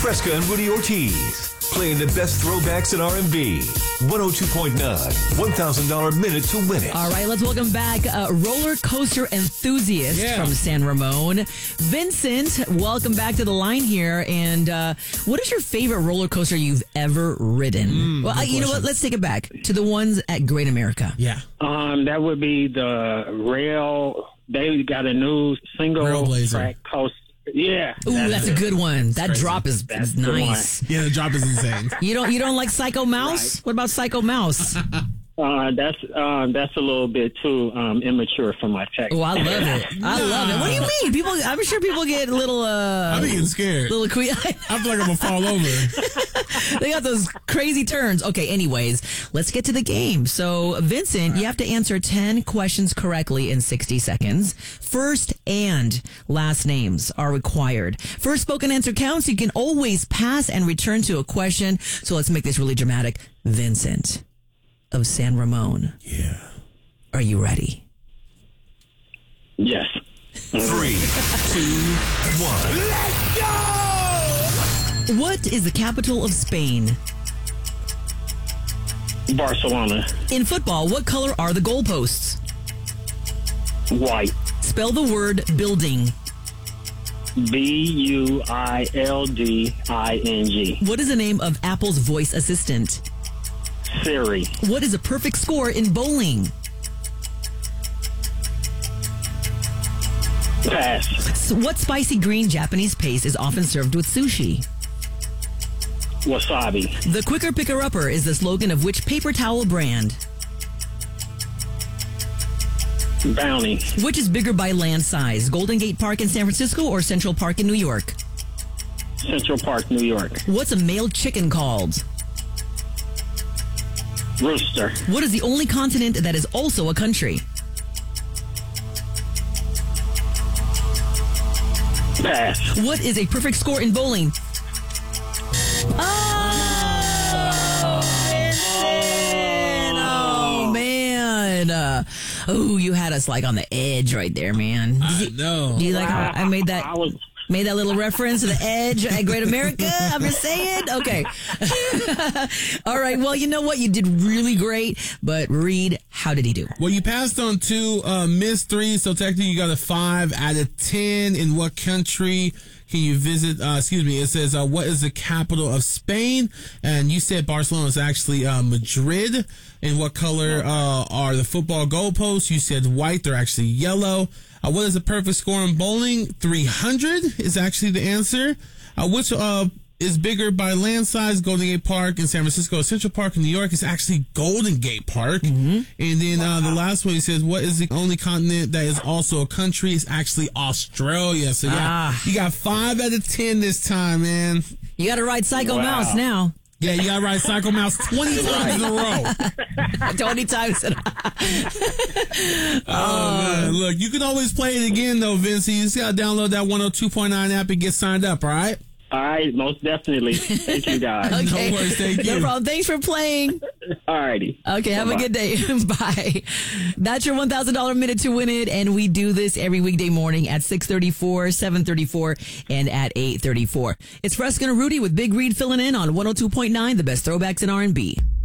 Fresca and Rudy Ortiz, playing the best throwbacks in R&B. 102.9, $1,000 minute to win it. All right, let's welcome back roller coaster enthusiast from San Ramon, Vincent. Welcome back to the line here. And what is your favorite roller coaster you've ever ridden? Well, you know what? Let's take it back to the ones at Great America. Yeah. That would be the rail. They got a new single Railblazer. track coaster. Yeah. Ooh, that's a good one. That drop is nice. Yeah, the drop is insane. You don't like Psycho Mouse? Right. What about Psycho Mouse? That's a little bit too immature for my taste. Oh, I love it. I love it. What do you mean? People, I'm sure people get a little I'm getting scared. little I feel like I'm gonna fall over. They got those crazy turns. Okay, anyways, let's get to the game. So, Vincent, you have to answer 10 questions correctly in 60 seconds. First and last names are required. First spoken answer counts. You can always pass and return to a question. So let's make this really dramatic. Vincent of San Ramon. Yeah. Are you ready? Yes. 3, 2, 1. Let's go! What is the capital of Spain? Barcelona. In football, what color are the goalposts? White. Spell the word building. Building. What is the name of Apple's voice assistant? Siri. What is a perfect score in bowling? Pass. So what spicy green Japanese paste is often served with sushi? Wasabi. The quicker picker-upper is the slogan of which paper towel brand? Bounty. Which is bigger by land size, Golden Gate Park in San Francisco or Central Park in New York? Central Park, New York. What's a male chicken called? Rooster. What is the only continent that is also a country? Pass. What is a perfect score in bowling? Oh, man. Oh, you had us like on the edge right there, man. No. Do you like how I made that? I was Made that little reference to the edge at Great America. I'm just saying. Okay. All right. Well, you know what? You did really great. But Reed, how did he do? Well, you passed on 2, missed 3, so technically you got a 5 out of 10. In what country can you visit? It says, what is the capital of Spain? And you said Barcelona is actually Madrid. In what color are the football goalposts? You said white. They're actually yellow. What is the perfect score in bowling? 300 is actually the answer. Which is bigger by land size? Golden Gate Park in San Francisco, Central Park in New York is actually Golden Gate Park. And then the last one, he says, what is the only continent that is also a country? It's actually Australia. So you got 5 out of 10 this time, man. You got to ride Psycho Mouse now. Yeah, you got to ride Psycho Mouse 20 times in a row. 20 times in a row. Oh, man. Look, you can always play it again, though, Vince. You just got to download that 102.9 app and get signed up, all right? all right, most definitely. Thank you, guys. Okay. No worries, thank you. No problem. Thanks for playing. All righty. Okay, have a good day. Bye. That's your $1,000 minute to win it, and we do this every weekday morning at 6:34, 7:34, and at 8:34. It's Fresca and Rudy with Big Reed filling in on 102.9, the best throwbacks in R&B.